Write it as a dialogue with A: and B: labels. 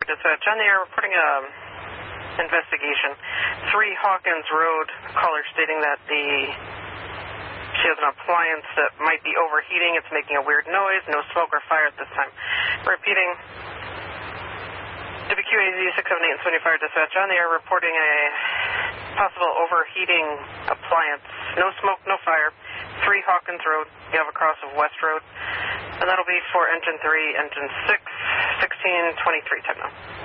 A: Dispatch on the air reporting investigation. 3 Hawkins Road, caller stating that she has an appliance that might be overheating. It's making a weird noise. No smoke or fire at this time. Repeating. WQAZ 678 and 75 dispatch on the air reporting a possible overheating appliance. No smoke, no fire. 3 Hawkins Road. You have a cross of West Road. And that'll be for engine 3, engine 6, 1623 time now.